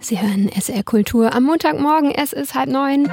Sie hören SR Kultur am Montagmorgen, es ist 8:30.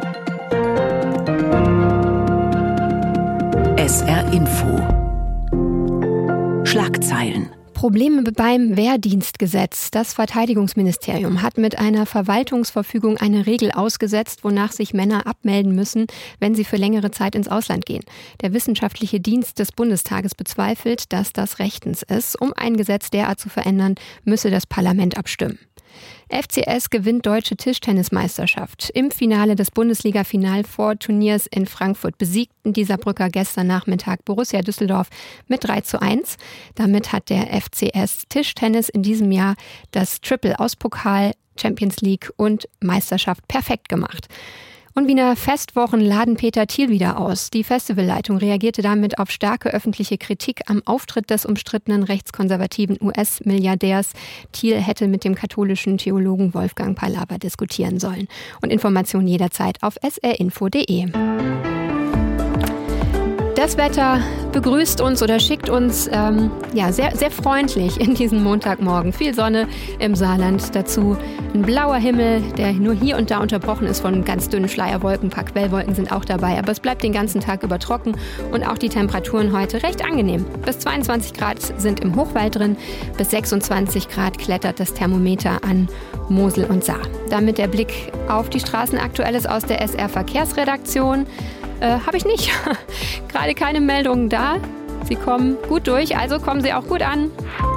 SR Info. Schlagzeilen. Probleme beim Wehrdienstgesetz. Das Verteidigungsministerium hat mit einer Verwaltungsverfügung eine Regel ausgesetzt, wonach sich Männer abmelden müssen, wenn sie für längere Zeit ins Ausland gehen. Der wissenschaftliche Dienst des Bundestages bezweifelt, dass das rechtens ist. Um ein Gesetz derart zu verändern, müsse das Parlament abstimmen. FCS gewinnt deutsche Tischtennismeisterschaft. Im Finale des Bundesliga-Finalvorturniers in Frankfurt besiegten die Saarbrücker gestern Nachmittag Borussia Düsseldorf mit 3:1. Damit hat der FCS Tischtennis in diesem Jahr das Triple aus Pokal, Champions League und Meisterschaft perfekt gemacht. Und Wiener Festwochen laden Peter Thiel wieder aus. Die Festivalleitung reagierte damit auf starke öffentliche Kritik am Auftritt des umstrittenen rechtskonservativen US-Milliardärs. Thiel hätte mit dem katholischen Theologen Wolfgang Pallava diskutieren sollen. Und Informationen jederzeit auf srinfo.de. Das Wetter begrüßt uns oder schickt uns sehr, sehr freundlich in diesen Montagmorgen. Viel Sonne im Saarland, dazu ein blauer Himmel, der nur hier und da unterbrochen ist von ganz dünnen Schleierwolken. Ein paar Quellwolken sind auch dabei, aber es bleibt den ganzen Tag über trocken und auch die Temperaturen heute recht angenehm. Bis 22 Grad sind im Hochwald drin, bis 26 Grad klettert das Thermometer an Mosel und Saar. Damit der Blick auf die Straßen. Aktuelles aus der SR-Verkehrsredaktion. Habe ich nicht. Gerade keine Meldungen da. Sie kommen gut durch, also kommen Sie auch gut an.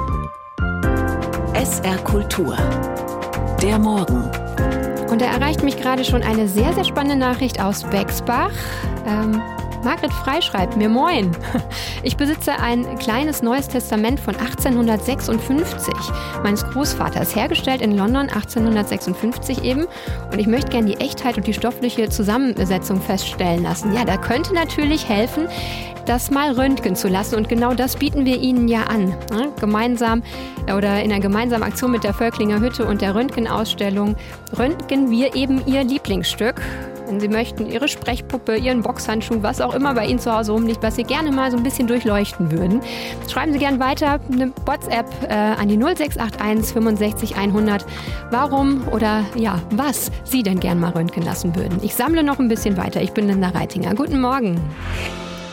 SR Kultur. Der Morgen. Und da erreicht mich gerade schon eine sehr, sehr spannende Nachricht aus Bexbach. Margret Frey schreibt mir: Moin. Ich besitze ein kleines Neues Testament von 1856 meines Großvaters, hergestellt in London 1856 eben. Und ich möchte gerne die Echtheit und die stoffliche Zusammensetzung feststellen lassen. Ja, da könnte natürlich helfen, das mal röntgen zu lassen. Und genau das bieten wir Ihnen ja an. Gemeinsam oder in einer gemeinsamen Aktion mit der Völklinger Hütte und der Röntgenausstellung röntgen wir eben Ihr Lieblingsstück. Wenn Sie möchten, Ihre Sprechpuppe, Ihren Boxhandschuh, was auch immer bei Ihnen zu Hause rumliegt, was Sie gerne mal so ein bisschen durchleuchten würden. Schreiben Sie gerne weiter eine WhatsApp an die 0681 65 100, warum oder ja, was Sie denn gern mal röntgen lassen würden. Ich sammle noch ein bisschen weiter. Ich bin Linda Reitinger. Guten Morgen.